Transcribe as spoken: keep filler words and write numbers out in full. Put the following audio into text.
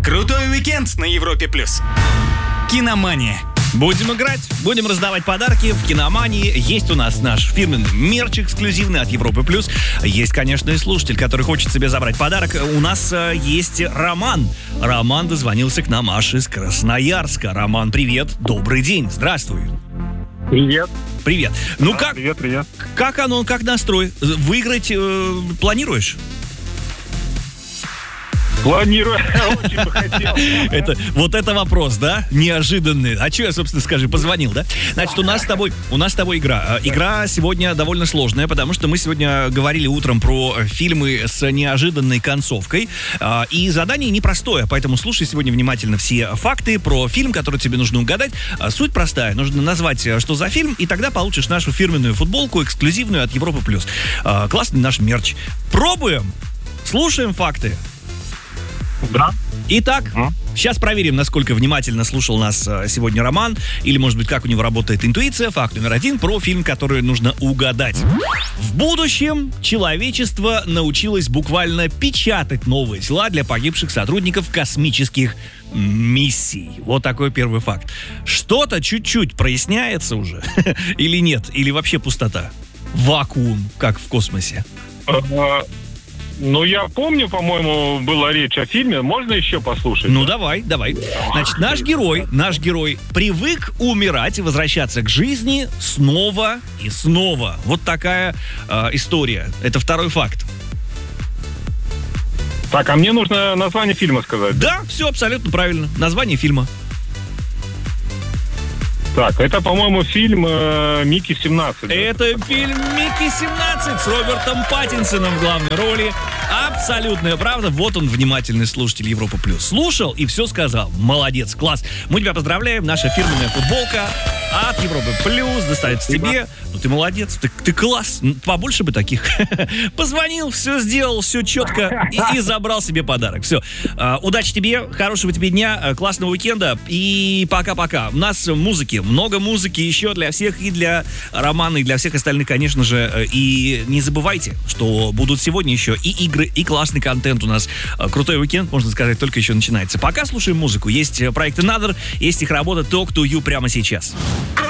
Крутой уикенд на Европе плюс. Киномания. Будем играть, будем раздавать подарки в киномании. Есть у нас наш фирменный мерч эксклюзивный от Европы плюс. Есть, конечно, и слушатель, который хочет себе забрать подарок. У нас э, есть Роман. Роман дозвонился к нам аж из Красноярска. Роман, привет, добрый день, здравствуй. Привет. Привет. Ну Да, как? Привет, привет. Как оно, как настрой? Выиграть э, планируешь? Планирую. Очень бы хотел. Это, вот это вопрос, да? Неожиданный. А что я, собственно, скажи, позвонил, да? Значит, у нас с тобой, у нас с тобой игра. Игра сегодня довольно сложная, потому что мы сегодня говорили утром про фильмы с неожиданной концовкой. И задание непростое, поэтому слушай сегодня внимательно все факты про фильм, который тебе нужно угадать. Суть простая. Нужно назвать, что за фильм, и тогда получишь нашу фирменную футболку, эксклюзивную от Европы плюс. Классный наш мерч. Пробуем! Слушаем факты. Да. Итак, сейчас проверим, насколько внимательно слушал нас э, сегодня Роман, или, может быть, как у него работает интуиция. Факт номер один про фильм, который нужно угадать. В будущем человечество научилось буквально печатать новые тела для погибших сотрудников космических миссий. Вот такой первый факт. Что-то чуть-чуть проясняется уже или нет? Или вообще пустота? Вакуум, как в космосе. Ну, я помню, по-моему, была речь о фильме. Можно еще послушать? Ну, давай, давай. Значит, наш герой, наш герой привык умирать и возвращаться к жизни снова и снова. Вот такая э, история. Это второй факт. Так, а мне нужно название фильма сказать. Да, все абсолютно правильно. Название фильма. Так, это, по-моему, фильм э, «Микки семнадцать». Это фильм «Микки семнадцать» с Робертом Паттинсоном в главной роли. Абсолютная правда. Вот он, внимательный слушатель Европы плюс. Слушал и все сказал. Молодец, класс. Мы тебя поздравляем. Наша фирменная футболка от Европы плюс достается тебе. Ну ты молодец, ты, ты класс. Побольше бы таких. Позвонил, все сделал, все четко и, и забрал себе подарок. Все. А, удачи тебе, хорошего тебе дня, классного уикенда и пока-пока. У нас музыки, много музыки еще для всех, и для Романа, и для всех остальных, конечно же. И не забывайте, что будут сегодня еще и игры, и классный контент у нас. Крутой уикенд, можно сказать, только еще начинается. Пока слушаем музыку. Есть проект Another, есть их работа Talk to You прямо сейчас.